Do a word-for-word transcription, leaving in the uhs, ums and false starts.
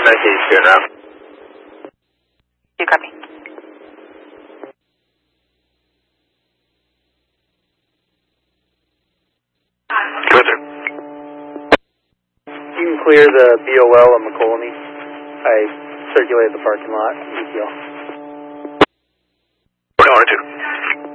he's here now. You copy. Go, sir. You can clear the B O L on McColney. I circulated the parking lot. E T L. one oh two.